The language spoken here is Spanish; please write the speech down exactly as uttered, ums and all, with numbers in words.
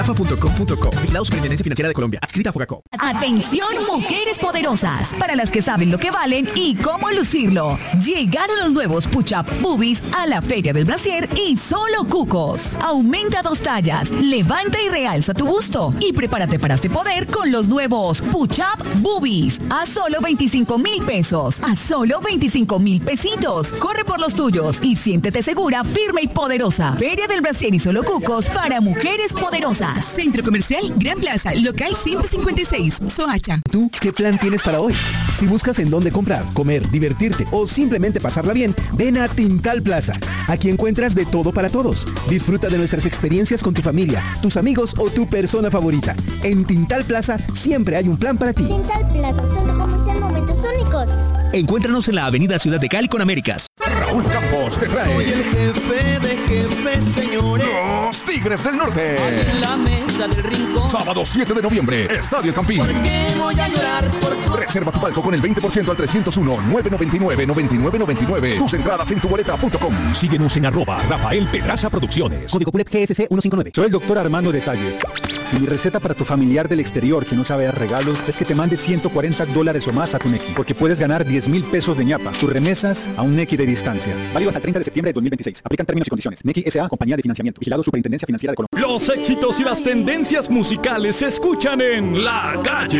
afa punto com punto co. Vigilado Superintendencia Financiera de Colombia. Adscrita a Fogacop. Atención, mujeres poderosas, para las que saben lo que valen y cómo lucirlo. Llegaron los nuevos Push-Up Boobies a la Feria del Brasier y solo cucos. Aumenta dos tallas, levanta y realza tu busto y prepárate para este poder con los nuevos Push-Up Boobies a solo veinticinco mil pesos, a solo veinticinco mil pesitos. Corre por los tuyos y siéntete segura, firme y poderosa. Feria del Brasier y solo cucos para mujeres poderosas. Centro Comercial Gran Plaza, local ciento cincuenta y seis, Soacha. ¿Tú qué plan tienes para hoy? Si buscas en dónde comprar, comer, divertirte o simplemente pasarla bien, ven a Tintal Plaza. Aquí encuentras de todo para todos. Disfruta de nuestras experiencias con tu familia, tus amigos o tu persona favorita. En Tintal Plaza siempre hay un plan para ti. Tintal Plaza, Centro Comercial Momentos Únicos. Encuéntranos en la avenida Ciudad de Cali con Américas. Raúl Campos te trae. Soy el jefe de jefes, señores. Los Tigres del Norte. En la mesa del rincón. Sábado siete de noviembre, Estadio Campín. ¿Por qué voy a llorar por tu... Reserva tu palco con el veinte por ciento al trescientos uno, nueve noventa y nueve, noventa y nueve noventa y nueve. Tus entradas en tu boleta punto com. Síguenos en arroba Rafael Pedraza Producciones. Código P U L E P G S C ciento cincuenta y nueve. Soy el doctor Armando Detalles. Mi receta para tu familiar del exterior que no sabe dar regalos es que te mande ciento cuarenta dólares o más a tu Nequi, porque puedes ganar diez mil pesos de ñapa. Tus remesas a un Nequi de distancia. Válido hasta el treinta de septiembre de dos mil veintiséis. Aplican términos y condiciones. Nequi S A, compañía de financiamiento. Vigilado Superintendencia Financiera de Colombia. Los éxitos y las tendencias musicales se escuchan en La Calle.